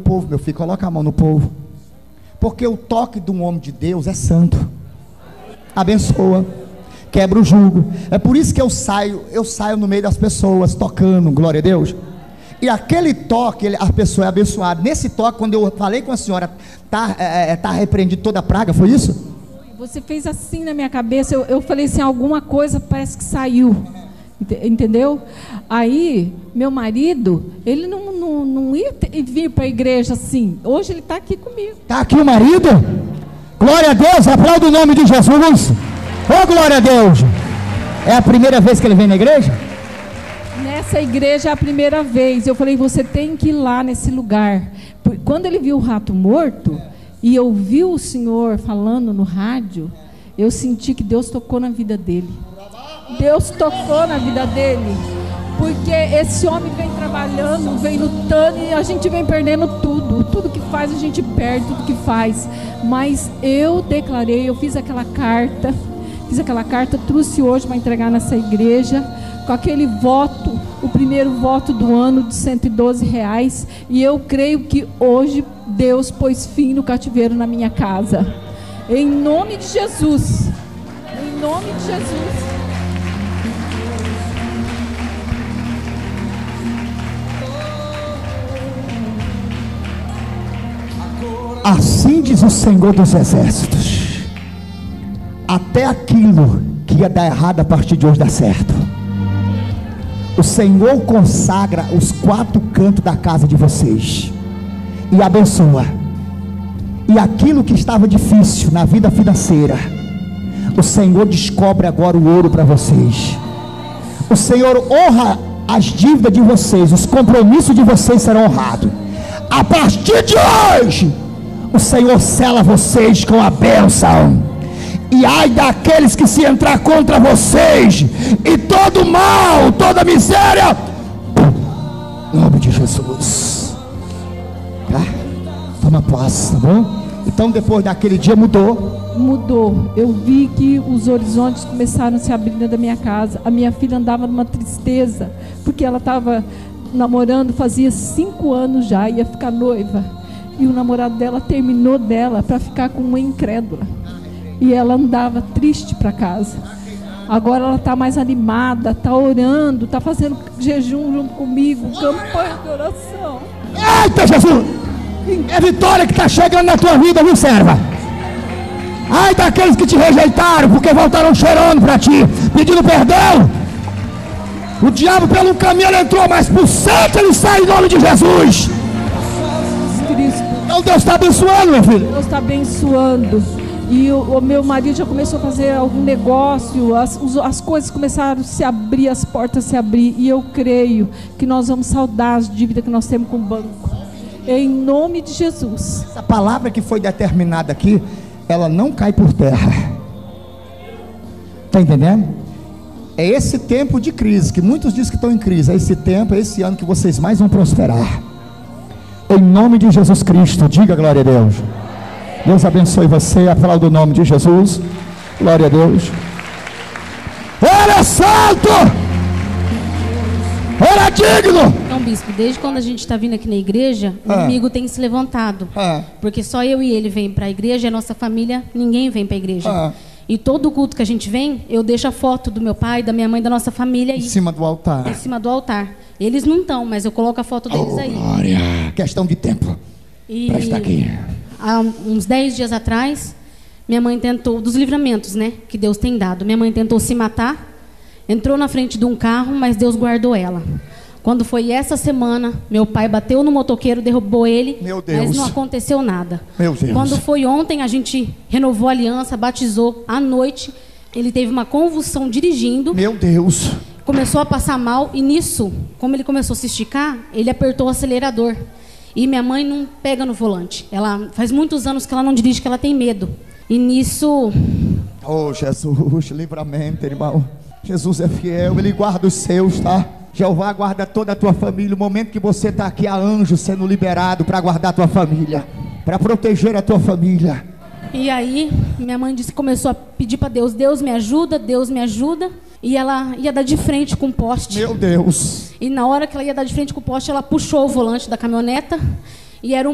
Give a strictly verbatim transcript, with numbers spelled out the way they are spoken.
povo, meu filho, coloca a mão no povo. Porque o toque de um homem de Deus é santo. Abençoa, quebra o jugo. É por isso que eu saio, eu saio no meio das pessoas, tocando, glória a Deus. E aquele toque, ele, a pessoa é abençoada. Nesse toque, quando eu falei com a senhora, tá, é, tá repreendido toda a praga, foi isso? Você fez assim na minha cabeça, eu, eu falei assim, alguma coisa parece que saiu, entendeu? Aí, meu marido, ele não, não, não ia ter, vir para a igreja assim. Hoje ele está aqui comigo. Está aqui o marido? Glória a Deus, aplauda o nome de Jesus. Oh, glória a Deus. É a primeira vez que ele vem na igreja? Nessa igreja é a primeira vez. Eu falei, você tem que ir lá nesse lugar. Quando ele viu o rato morto, e eu vi o Senhor falando no rádio, eu senti que Deus tocou na vida dele. Deus tocou na vida dele. Porque esse homem vem trabalhando, vem lutando, e a gente vem perdendo tudo. Tudo que faz a gente perde, tudo que faz. Mas eu declarei, eu fiz aquela carta, fiz aquela carta, trouxe hoje para entregar nessa igreja, com aquele voto, o primeiro voto do ano de cento e doze reais. E eu creio que hoje Deus pôs fim no cativeiro na minha casa. Em nome de Jesus. Em nome de Jesus. Assim diz o Senhor dos Exércitos: até aquilo que ia dar errado a partir de hoje dá certo. O Senhor consagra os quatro cantos da casa de vocês e abençoa. E aquilo que estava difícil na vida financeira, o Senhor descobre agora o ouro para vocês. O Senhor honra as dívidas de vocês, os compromissos de vocês serão honrados. A partir de hoje, o Senhor sela vocês com a bênção. E ai daqueles que se entrar contra vocês, e todo mal, toda miséria, em nome de Jesus, tá? Toma posse, tá bom? Então depois daquele dia mudou. Mudou, eu vi que os horizontes começaram a se abrir dentro da minha casa. A minha filha andava numa tristeza, porque ela estava namorando, fazia cinco anos já, ia ficar noiva, e o namorado dela terminou dela para ficar com uma incrédula. E ela andava triste para casa. Agora ela está mais animada, está orando, está fazendo jejum junto comigo, campanha de oração. Eita, Jesus! É vitória que está chegando na tua vida, viu, serva? Ai daqueles que te rejeitaram, porque voltaram chorando para ti, pedindo perdão. O diabo pelo caminho ele entrou, mas por certo ele sai em nome de Jesus. Cristo. Então Deus está abençoando, meu filho. Deus está abençoando. E o, o meu marido já começou a fazer algum negócio, as, as coisas começaram a se abrir, as portas se abrir. E eu creio que nós vamos saldar as dívidas que nós temos com o banco. Em nome de Jesus. Essa palavra que foi determinada aqui, ela não cai por terra. Está entendendo? É esse tempo de crise, que muitos dizem que estão em crise. É esse tempo, é esse ano que vocês mais vão prosperar. Em nome de Jesus Cristo, diga glória a Deus. Deus abençoe você, aplauda o nome de Jesus. Glória a Deus. Ele é santo! Ele é digno! Então, bispo, desde quando a gente está vindo aqui na igreja, o Ah. inimigo tem se levantado. Ah. Porque só eu e ele vem para a igreja, e a nossa família, ninguém vem para a igreja. Ah. E todo culto que a gente vem, eu deixo a foto do meu pai, da minha mãe, da nossa família aí, Em cima do altar. em cima do altar. Eles não estão, mas eu coloco a foto deles Oh, aí. glória. Questão de tempo. E Presta aqui. há uns dez dias atrás, minha mãe tentou, dos livramentos, né, que Deus tem dado. Minha mãe tentou se matar, entrou na frente de um carro, mas Deus guardou ela. Quando foi essa semana, meu pai bateu no motoqueiro, derrubou ele, Meu Deus. mas não aconteceu nada. Meu Deus. Quando foi ontem, a gente renovou a aliança, batizou. À noite, ele teve uma convulsão dirigindo, Meu Deus. começou a passar mal, e nisso, como ele começou a se esticar, ele apertou o acelerador. E minha mãe não pega no volante. Ela faz muitos anos que ela não dirige, que ela tem medo. E nisso... Oh, Jesus, livramento, irmão. Jesus é fiel, Ele guarda os seus, tá? Jeová guarda toda a tua família. O momento que você está aqui, há anjo sendo liberado para guardar a tua família, para proteger a tua família. E aí, minha mãe disse, começou a pedir para Deus, Deus me ajuda, Deus me ajuda. E ela ia dar de frente com o poste. Meu Deus. E na hora que ela ia dar de frente com o poste, ela puxou o volante da caminhoneta. E era um